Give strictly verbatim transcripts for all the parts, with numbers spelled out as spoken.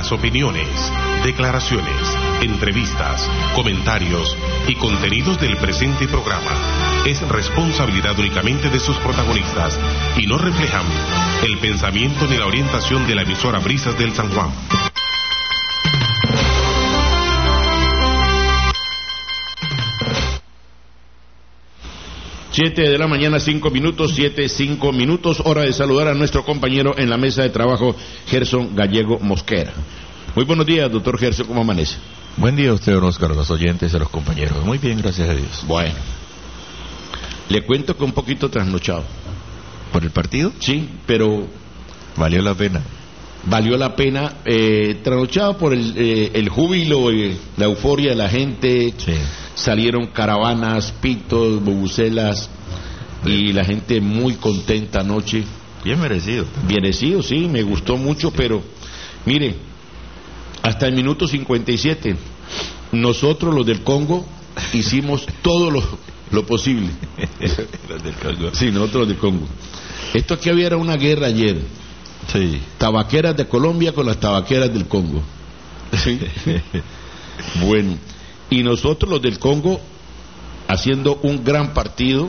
Las opiniones, declaraciones, entrevistas, comentarios y contenidos del presente programa es responsabilidad únicamente de sus protagonistas y no reflejan el pensamiento ni la orientación de la emisora Brisas del San Juan. Siete de la mañana, cinco minutos, siete, cinco minutos, hora de saludar a nuestro compañero en la mesa de trabajo, Gerson Gallego Mosquera. Muy buenos días, doctor Gerson, ¿cómo amanece? Buen día a usted, don Oscar, a los oyentes, a los compañeros. Muy bien, gracias a Dios. Bueno, le cuento que un poquito trasnochado. ¿Por el partido? Sí, pero... Valió la pena. Valió la pena, eh, trasnochado por el, eh, el júbilo, eh, la euforia de la gente. Sí. Salieron caravanas, pitos, bubucelas y la gente muy contenta anoche. Bien merecido. Bien merecido, sí, me gustó mucho, pero mire, hasta el minuto cincuenta y siete, nosotros los del Congo hicimos todo lo, lo posible. Los del Congo. Sí, nosotros los del Congo. Esto aquí había era una guerra ayer. Sí. Tabaqueras de Colombia con las tabaqueras del Congo. ¿Sí? Bueno. Y nosotros los del Congo haciendo un gran partido,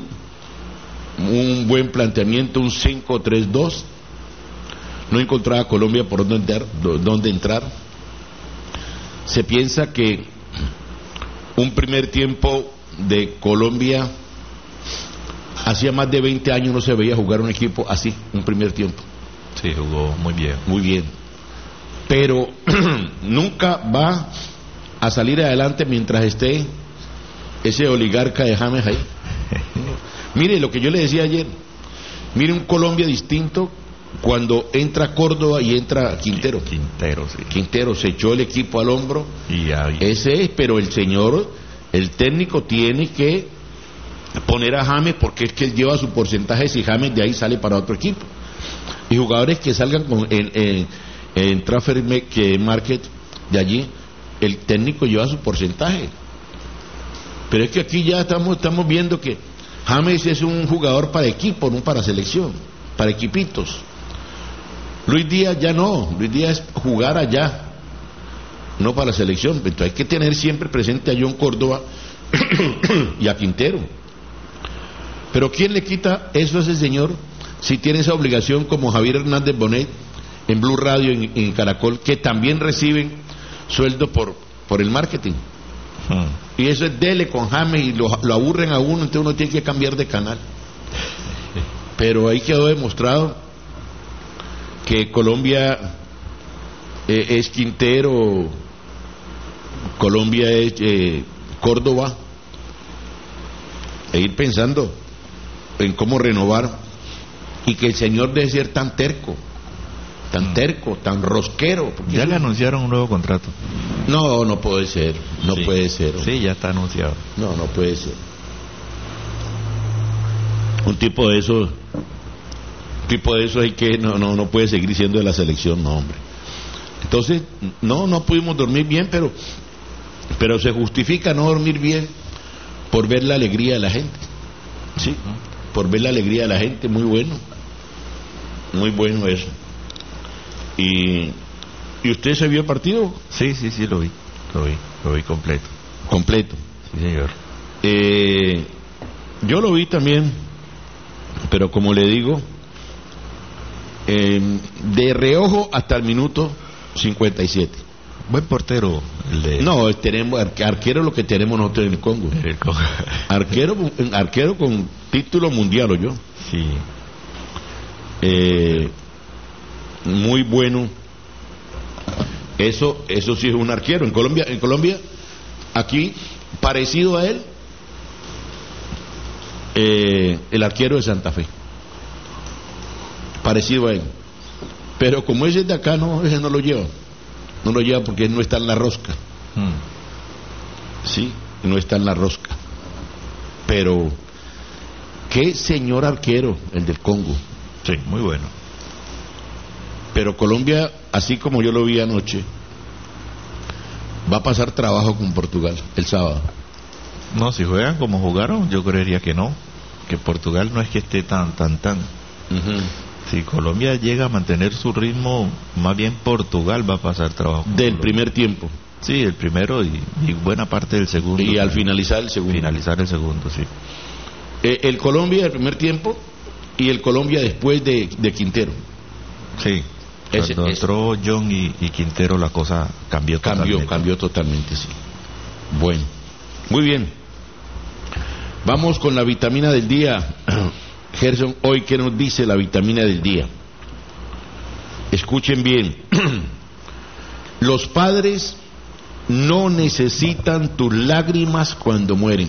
un buen planteamiento, un cinco tres dos. No encontraba Colombia por dónde entrar, dónde entrar. Se piensa que un primer tiempo de Colombia, hacía más de veinte años no se veía jugar un equipo así, un primer tiempo. Sí, jugó muy bien. Muy bien. Pero nunca va a salir adelante mientras esté ese oligarca de James ahí. Mire lo que yo le decía ayer, mire un Colombia distinto cuando entra Córdoba y entra Quintero. Quintero, sí. Quintero se echó el equipo al hombro. Y ahí... Ese es, pero el señor, el técnico tiene que poner a James porque es que él lleva su porcentaje si James de ahí sale para otro equipo. Y jugadores que salgan con en, en, en transfer market de allí, el técnico lleva su porcentaje. Pero es que aquí ya estamos estamos viendo que James es un jugador para equipo, no para selección, para equipitos. Luis Díaz ya no, Luis Díaz es jugar allá, no para la selección. Entonces hay que tener siempre presente a John Córdoba y a Quintero. Pero ¿quién le quita eso a ese señor si tiene esa obligación como Javier Hernández Bonet en Blue Radio, en, en Caracol, que también reciben sueldo por por el marketing? Hmm. Y eso es dele con James y lo, lo aburren a uno, entonces uno tiene que cambiar de canal. Pero ahí quedó demostrado que Colombia eh, es Quintero, Colombia es eh, Córdoba, e ir pensando en cómo renovar, y que el señor debe ser tan terco, tan terco, tan rosquero. Ya le anunciaron un nuevo contrato. No, no puede ser, no sí. puede ser. Sí, ya está anunciado. No, no puede ser. Un tipo de eso, un tipo de eso hay que, no, no, no puede seguir siendo de la selección, no, hombre. Entonces, no, no pudimos dormir bien, pero, pero se justifica no dormir bien por ver la alegría de la gente. Sí, por ver la alegría de la gente, muy bueno, muy bueno eso. Y, ¿y usted se vio el partido? Sí, sí, sí, lo vi, lo vi, lo vi completo. Completo. Sí, señor. Eh, yo lo vi también, pero como le digo, eh, de reojo hasta el minuto cincuenta y siete. Buen portero el de... No, tenemos arquero lo que tenemos nosotros en el Congo. El Congo. Arquero, arquero con título mundial, ¿o yo? Sí. Eh, muy bueno. Eso, eso sí es un arquero. En Colombia, en Colombia, aquí parecido a él, eh, el arquero de Santa Fe. Parecido a él. Pero como ese de acá, no, ese no lo lleva. No lo lleva porque no está en la rosca. Hmm. Sí, no está en la rosca. Pero qué señor arquero el del Congo. Sí, muy bueno. Pero Colombia, así como yo lo vi anoche, va a pasar trabajo con Portugal el sábado. No, si juegan como jugaron, yo creería que no. Que Portugal no es que esté tan, tan, tan. Uh-huh. Si Colombia llega a mantener su ritmo, más bien Portugal va a pasar trabajo. Del primer tiempo. Sí, el primero y, y buena parte del segundo. Y al finalizar el segundo. Finalizar el segundo, sí. Eh, el Colombia del primer tiempo y el Colombia después de, de Quintero. Sí. Ese, Cuando ese. entró John y, y Quintero, la cosa cambió totalmente. Cambió, cambió totalmente, sí. Bueno, muy bien. Vamos con la vitamina del día. Gerson, hoy, ¿qué nos dice la vitamina del día? Escuchen bien. Los padres no necesitan tus lágrimas cuando mueren.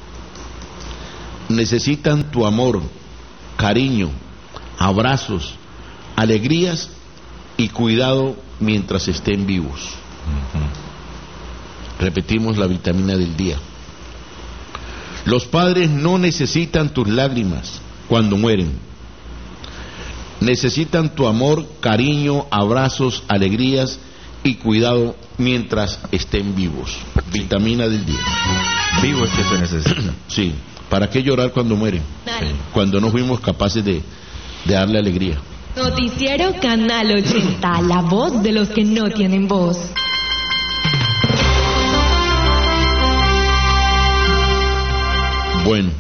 Necesitan tu amor, cariño, abrazos, alegrías y cuidado mientras estén vivos. Uh-huh. Repetimos la vitamina del día. Los padres no necesitan tus lágrimas cuando mueren. Necesitan tu amor, cariño, abrazos, alegrías y cuidado mientras estén vivos. Vitamina del día. Vivo es que se necesita. Sí. ¿Para qué llorar cuando mueren? Sí. Cuando no fuimos capaces de, de darle alegría. Noticiero Canal ochenta, la voz de los que no tienen voz. Bueno.